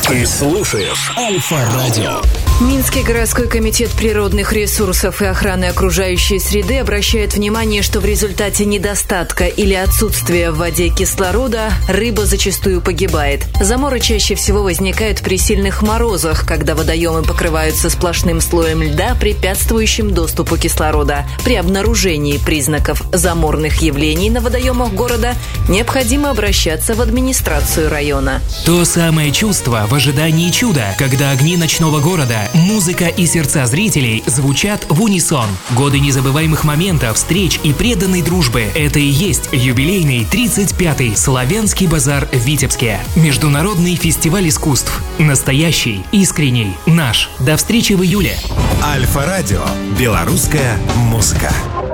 Ты слушаешь Альфа-радио. Минский городской комитет природных ресурсов и охраны окружающей среды обращает внимание, что в результате недостатка или отсутствия в воде кислорода рыба зачастую погибает. Заморы чаще всего возникают при сильных морозах, когда водоемы покрываются сплошным слоем льда, препятствующим доступу кислорода. При обнаружении признаков заморных явлений на водоемах города необходимо обращаться в администрацию района. То самое чувство в ожидании чуда, когда огни ночного города, музыка и сердца зрителей звучат в унисон. Годы незабываемых моментов, встреч и преданной дружбы. Это и есть юбилейный 35-й Славянский базар в Витебске. Международный фестиваль искусств. Настоящий, искренний, наш. До встречи в июле. Альфа-радио. Белорусская музыка.